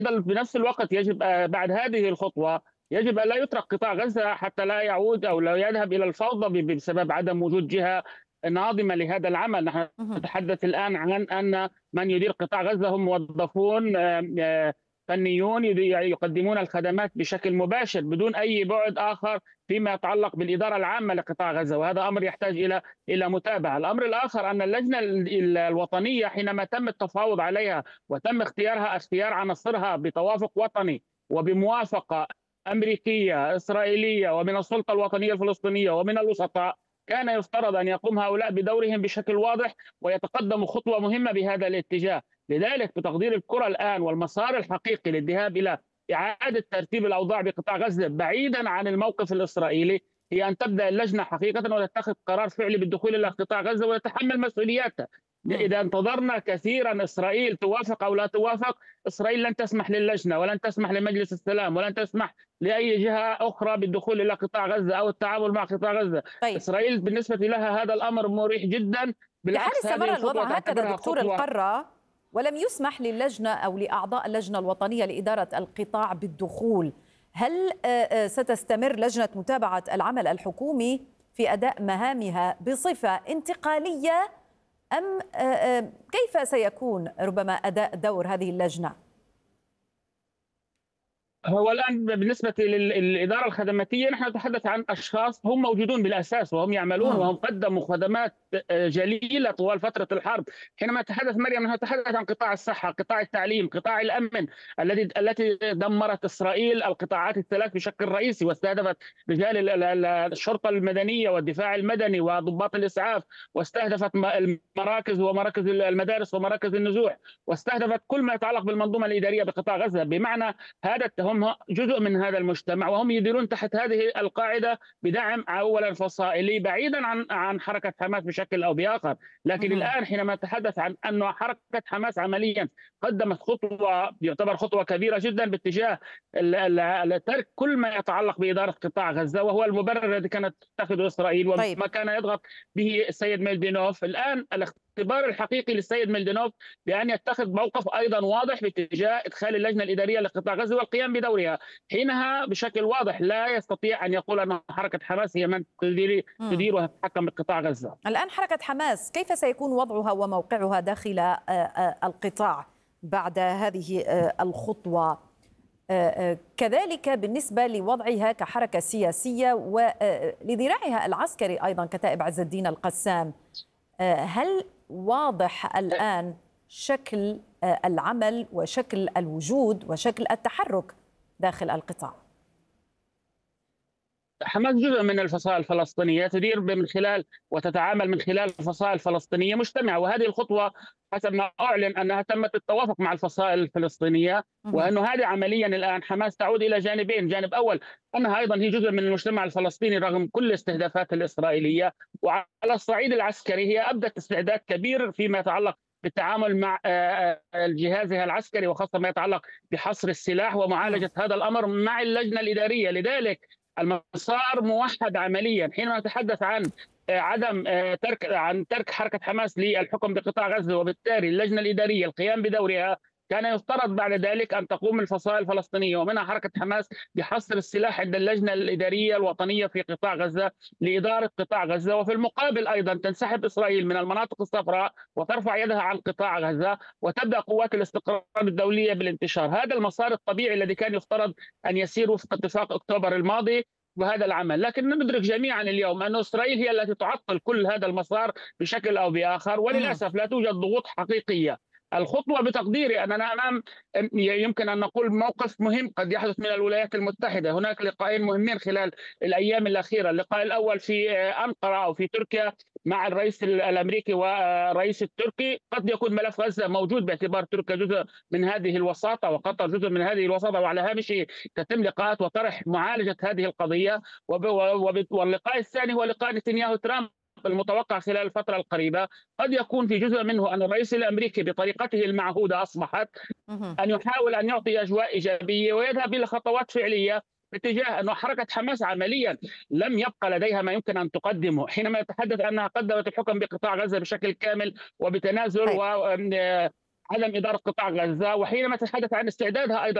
بنفس الوقت يجب بعد هذه الخطوة يجب أن لا يترك قطاع غزة حتى لا يعود أو لا يذهب إلى الفوضى بسبب عدم وجود جهة ناظمة لهذا العمل. نحن مهم. نتحدث الآن عن أن من يدير قطاع غزة هم موظفون فنيون يقدمون الخدمات بشكل مباشر بدون أي بعد آخر فيما يتعلق بالإدارة العامة لقطاع غزة، وهذا أمر يحتاج إلى متابعة. الأمر الآخر أن اللجنة الوطنية حينما تم التفاوض عليها وتم اختيار عناصرها بتوافق وطني وبموافقة أمريكية إسرائيلية ومن السلطة الوطنية الفلسطينية ومن الوسطاء، كان يفترض أن يقوم هؤلاء بدورهم بشكل واضح ويتقدموا خطوة مهمة بهذا الاتجاه. لذلك بتقدير الكرة الآن والمسار الحقيقي للذهاب إلى إعادة ترتيب الأوضاع بقطاع غزة بعيدا عن الموقف الإسرائيلي هي أن تبدأ اللجنة حقيقة وتتخذ قرار فعلي بالدخول إلى قطاع غزة ويتحمل مسؤولياتها. مم. إذا انتظرنا كثيرا إسرائيل توافق أو لا توافق، إسرائيل لن تسمح للجنة ولن تسمح لمجلس السلام ولن تسمح لأي جهة أخرى بالدخول إلى قطاع غزة أو التعامل مع قطاع غزة. طيب، إسرائيل بالنسبة لها هذا الأمر مريح جدا، في حال بالعكس هذه استمر الخطوة الوضع هكذا تعتبرها دكتور خطوة. القرة ولم يسمح للجنة أو لأعضاء اللجنة الوطنية لإدارة القطاع بالدخول، هل ستستمر لجنة متابعة العمل الحكومي في أداء مهامها بصفة انتقالية أم كيف سيكون ربما أداء دور هذه اللجنة؟ هو الآن بالنسبة للإدارة الخدماتية نحن نتحدث عن أشخاص هم موجودون بالأساس وهم يعملون مم. وهم قدموا خدمات جليلة طوال فترة الحرب. حينما نتحدث مريم نحن نتحدث عن قطاع الصحة، قطاع التعليم، قطاع الأمن التي دمرت إسرائيل القطاعات الثلاث بشكل رئيسي واستهدفت رجال الشرطة المدنية والدفاع المدني وضباط الإسعاف، واستهدفت المراكز ومراكز المدارس ومراكز النزوح، واستهدفت كل ما يتعلق بالمنظومة الإدارية بقطاع غزة. بمعنى هذا هم جزء من هذا المجتمع وهم يديرون تحت هذه القاعدة بدعم أولا فصائلي بعيدا عن حركة حماس بشكل أو بآخر. لكن مم. الآن حينما نتحدث عن أن حركة حماس عمليا قدمت خطوة يعتبر خطوة كبيرة جدا باتجاه ترك كل ما يتعلق بإدارة قطاع غزة، وهو المبرر الذي كانت تتخذه إسرائيل طيب، وما كان يضغط به السيد ميلدينوف. الآن الاختبار الحقيقي للسيد ميلدينوف بأن يتخذ موقف أيضا واضح باتجاه إدخال اللجنة الإدارية لقطاع غزة والقيام بدورها. حينها بشكل واضح لا يستطيع أن يقول أن حركة حماس هي من تدير وتتحكم بقطاع غزة. الآن حركة حماس كيف سيكون وضعها وموقعها داخل القطاع بعد هذه الخطوة؟ كذلك بالنسبة لوضعها كحركة سياسية ولذراعها العسكري أيضا كتائب عز الدين القسام، هل واضح الآن شكل العمل وشكل الوجود وشكل التحرك داخل القطاع؟ حماس جزء من الفصائل الفلسطينية تدير من خلال وتتعامل من خلال فصائل فلسطينية مجتمعة، وهذه الخطوة حسب ما أعلن أنها تمت بالتوافق مع الفصائل الفلسطينية، وأنه هذه عمليا الآن حماس تعود إلى جانبين. جانب أول أنها أيضا هي جزء من المجتمع الفلسطيني رغم كل الاستهدافات الإسرائيلية، وعلى الصعيد العسكري هي أبدت استعداد كبير فيما يتعلق بالتعامل مع جهازها العسكري وخاصة ما يتعلق بحصر السلاح ومعالجة هذا الأمر مع اللجنة الإدارية. لذلك المسار موحد عمليا. حينما نتحدث عن عدم ترك حركة حماس للحكم بقطاع غزة وبالتالي اللجنة الإدارية القيام بدورها، كان يفترض بعد ذلك أن تقوم الفصائل الفلسطينية ومنها حركة حماس بحصر السلاح عند اللجنة الإدارية الوطنية في قطاع غزة لإدارة قطاع غزة، وفي المقابل أيضا تنسحب إسرائيل من المناطق الصفراء وترفع يدها عن قطاع غزة وتبدأ قوات الاستقرار الدولية بالانتشار. هذا المسار الطبيعي الذي كان يفترض أن يسير وفق اتفاق أكتوبر الماضي وهذا العمل. لكن ندرك جميعا اليوم أن إسرائيل هي التي تعطل كل هذا المسار بشكل أو بآخر، وللأسف لا توجد ضغوط حقيقية. الخطوة بتقديري أننا أمام يمكن أن نقول موقف مهم قد يحدث من الولايات المتحدة. هناك لقاءين مهمين خلال الأيام الأخيرة، اللقاء الأول في أنقرة أو في تركيا مع الرئيس الأمريكي والرئيس التركي. قد يكون ملف غزة موجود باعتبار تركيا جزء من هذه الوساطة وقطر جزء من هذه الوساطة، وعلى هامشه تتم لقاءات وطرح معالجة هذه القضية. واللقاء الثاني هو لقاء نتنياهو ترامب المتوقع خلال الفترة القريبة. قد يكون في جزء منه أن الرئيس الأمريكي بطريقته المعهودة أصبحت أن يحاول أن يعطي أجواء إيجابية ويذهب إلى خطوات فعلية باتجاه أن حركة حماس عمليا لم يبقى لديها ما يمكن أن تقدمه. حينما يتحدث أنها قدمت الحكم بقطاع غزة بشكل كامل وبتنازل طيب. عدم إدارة قطاع غزة، وحينما تتحدث عن استعدادها أيضا